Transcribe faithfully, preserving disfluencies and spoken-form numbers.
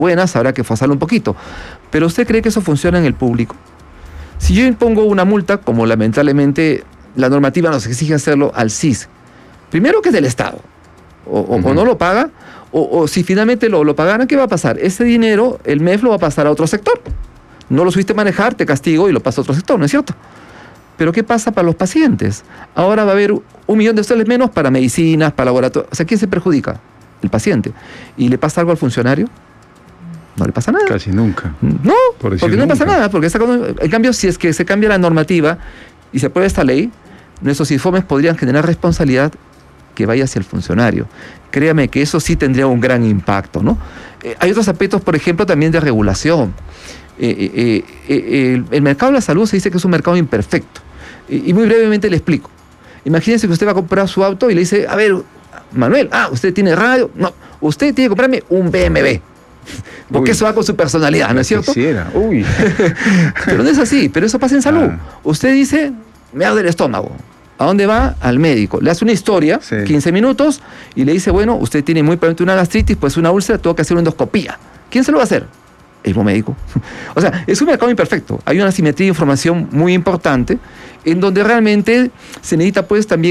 buenas, habrá que forzarlo un poquito. Pero ¿usted cree que eso funciona en el público? Si yo impongo una multa, como lamentablemente la normativa nos exige hacerlo al C I S, primero que es del Estado, o, o, uh-huh. o no lo paga, o, o si finalmente lo, lo pagaran, ¿qué va a pasar? Ese dinero, el M E F lo va a pasar a otro sector. No lo supiste manejar, te castigo y lo pasa a otro sector, ¿no es cierto? Pero ¿qué pasa para los pacientes? Ahora va a haber un millón de soles menos para medicinas, para laboratorios. O sea, ¿quién se perjudica? El paciente. ¿Y le pasa algo al funcionario? No le pasa nada. Casi nunca. No, Por porque no nunca. pasa nada. Porque esta, en cambio, si es que se cambia la normativa y se aprueba esta ley, nuestros informes podrían generar responsabilidad que vaya hacia el funcionario. Créame que eso sí tendría un gran impacto, ¿no? Eh, hay otros aspectos, por ejemplo, también de regulación. Eh, eh, eh, el, el mercado de la salud se dice que es un mercado imperfecto. Y, y muy brevemente le explico. Imagínense que usted va a comprar su auto y le dice, a ver, Manuel, ah, ¿usted tiene radio? No, usted tiene que comprarme un B M W. Porque Uy, eso va con su personalidad, ¿no es cierto? Quisiera. Uy. Pero no es así, pero eso pasa en salud. Ah. Usted dice, me arde el estómago. ¿A dónde va? Al médico. Le hace una historia, sí. quince minutos, y le dice, bueno, usted tiene muy probablemente una gastritis, pues una úlcera, tengo que hacer una endoscopía. ¿Quién se lo va a hacer? El mismo médico. O sea, es un mercado imperfecto. Hay una asimetría de información muy importante en donde realmente se necesita pues también